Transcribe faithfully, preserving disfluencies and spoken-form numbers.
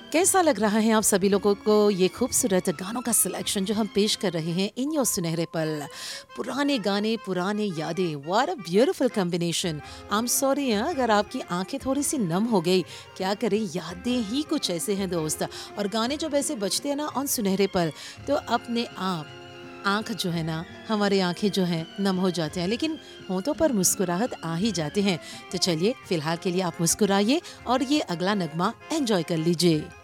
कैसा लग रहा है आप सभी लोगों को ये खूबसूरत गानों का सिलेक्शन जो हम पेश कर रहे हैं इन योर सुनहरे पल। पुराने गाने, पुराने यादें, what a beautiful combination. I am sorry अगर आपकी आंखें थोड़ी सी नम हो गई, क्या करें, यादें ही कुछ ऐसे हैं दोस्त। और गाने जब ऐसे बजते हैं ना ऑन सुनहरे पल, तो अपने आप आँख जो है ना, हमारी आँखें जो हैं नम हो जाते हैं, लेकिन होंठों पर मुस्कुराहट आ ही जाते हैं। तो चलिए फिलहाल के लिए आप मुस्कुराइए और ये अगला नगमा एंजॉय कर लीजिए।